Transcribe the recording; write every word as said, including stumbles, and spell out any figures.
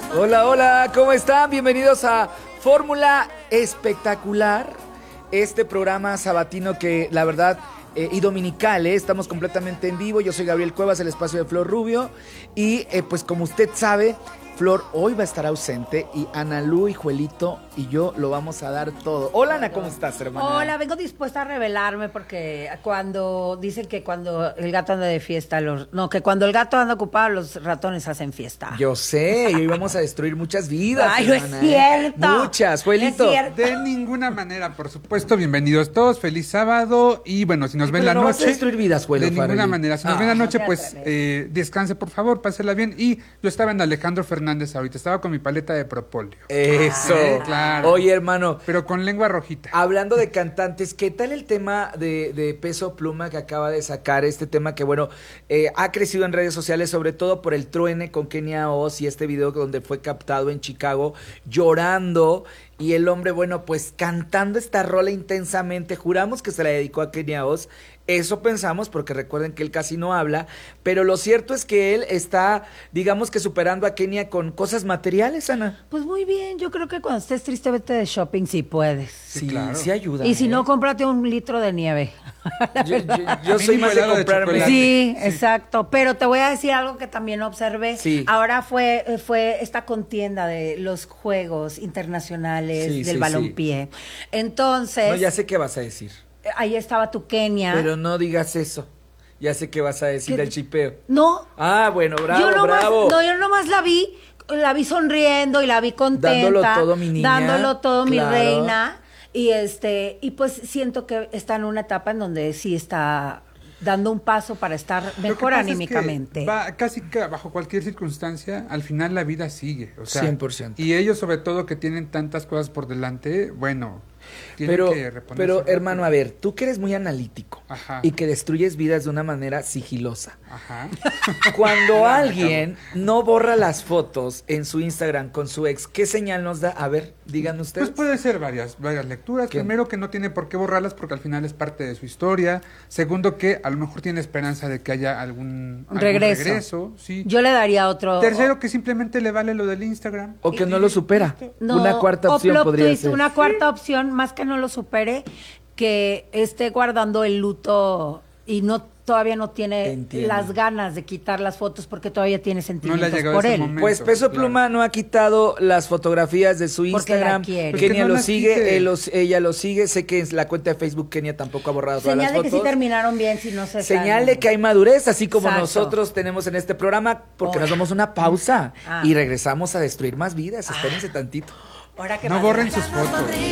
Hola, hola, ¿cómo están? Bienvenidos a Fórmula Espectacular, este programa sabatino que la verdad eh, y dominical, ¿eh? Estamos completamente en vivo. Yo soy Gabriel Cuevas, el espacio de Flor Rubio y eh, pues como usted sabe, Flor hoy va a estar ausente y Ana Lu y Juelito y yo lo vamos a dar todo. Hola Ana, ¿cómo estás, hermana? Hola, vengo dispuesta a revelarme porque cuando dicen que cuando el gato anda de fiesta, los no, que cuando el gato anda ocupado, los ratones hacen fiesta. Yo sé, y hoy vamos a destruir muchas vidas. Ay, no hermana, es cierto. ¿eh? Muchas, Juelito. No es cierto. De ninguna manera, por supuesto, bienvenidos todos, feliz sábado y bueno, si nos ven Pero la no noche... vas a destruir vidas, Juelo, de ninguna Farrelly. manera, si nos Ah. ven la noche, No te pues atreves. eh, descanse por favor, pásela bien. Y yo estaba en Alejandro Fernández ahorita, estaba con mi paleta de propóleo. Eso. Ah, claro. Oye, hermano, Pero con lengua rojita. hablando de cantantes, ¿qué tal el tema de, de Peso Pluma que acaba de sacar? Este tema que, bueno, eh, ha crecido en redes sociales, sobre todo por el truene con Kenia Oz y este video donde fue captado en Chicago llorando y el hombre, bueno, pues cantando esta rola intensamente. Juramos que se la dedicó a Kenia Oz. Eso pensamos, porque recuerden que él casi no habla, pero lo cierto es que él está, digamos que superando a Kenia con cosas materiales, Ana. Pues muy bien, yo creo que cuando estés triste vete de shopping si puedes. Sí, claro. sí ayuda. Y si ¿eh? no, cómprate un litro de nieve. Yo, yo- yo soy Mínimo más de helado de comprarme. chocolate. Sí, Sí. exacto. Pero te voy a decir algo que también observé. Sí. Ahora fue, eh, fue esta contienda de los Juegos Internacionales Sí, del sí, balompié. Entonces, No, ya sé qué vas a decir. eh, ahí estaba tu Kenia. Pero no digas eso. Ya sé qué vas a decir ¿Qué? del chipeo. No. Ah, bueno, bravo, yo nomás, bravo. No, yo nomás la vi, la vi sonriendo y la vi contenta. Dándolo todo, mi niña. Dándolo todo, mi Claro. reina. Y este, y pues siento que está en una etapa en donde sí está dando un paso para estar Lo que mejor pasa es que anímicamente. va, casi que bajo cualquier circunstancia, al final la vida sigue. O sea, cien por ciento. Y ellos, sobre todo, que tienen tantas cosas por delante, bueno, tienen Pero, que reponerse pero rápido. hermano, a ver, tú que eres muy analítico Ajá. y que destruyes vidas de una manera sigilosa. Ajá. Cuando alguien no borra las fotos en su Instagram con su ex, ¿qué señal nos da? A ver, digan ustedes. Pues puede ser varias, varias lecturas. ¿Qué? Primero, que no tiene por qué borrarlas porque al final es parte de su historia. Segundo, que a lo mejor tiene esperanza de que haya algún, algún Regreso. regreso, sí. Yo le daría otro. Tercero, que simplemente le vale lo del Instagram. O que no lo supera. No, Una cuarta o opción plot podría twist, ser. Una cuarta opción, más que no lo supere, que esté guardando el luto y no todavía no tiene Entiendo. las ganas de quitar las fotos porque todavía tiene No le ha sentimientos llegado por ese él. momento. Pues Peso claro. Pluma no ha quitado las fotografías de su Porque la Instagram. quiere. Pues que Kenia no lo las sigue, quite. él los- ella lo sigue. Sé que en la cuenta de Facebook Kenia tampoco ha borrado todas Señal las de fotos. que sí terminaron bien, si no se Señal están- de que hay madurez, así como Exacto. nosotros tenemos en este programa, porque Oh. nos damos una pausa Ah. y regresamos a destruir más vidas. Espérense tantito. Ahora que No más- borren sus fotos.